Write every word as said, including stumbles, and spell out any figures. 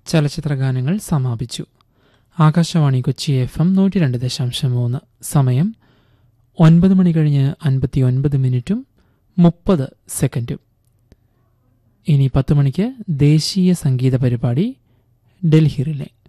ചലച്ചിത്രഗാനങ്ങൾ സമാപിച്ചു. Akashvani Kochi F M നൂറ്റി രണ്ട് ദശാംശം മൂന്ന്. സമയം ഒൻപത് മണി കഴിഞ്ഞ് അൻപത്തി ഒൻപത് മിനിറ്റും മുപ്പത് സെക്കൻഡും. ഇനി പത്ത് മണിക്ക് ദേശീയ സംഗീത പരിപാടി ഡൽഹി റിലേ.